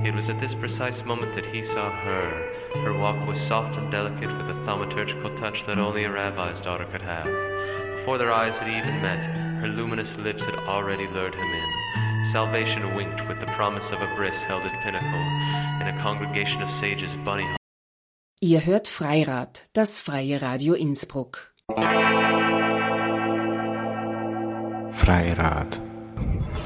It was at this precise moment that he saw her. Her walk was soft and delicate with a thaumaturgical touch that only a rabbi's daughter could have. Before their eyes had even met, her luminous lips had already lured him in. Salvation winked with the promise of a bris held at Pinnacle in a congregation of sages bunny. Ihr hört Freirad, das freie Radio Innsbruck. Freirad.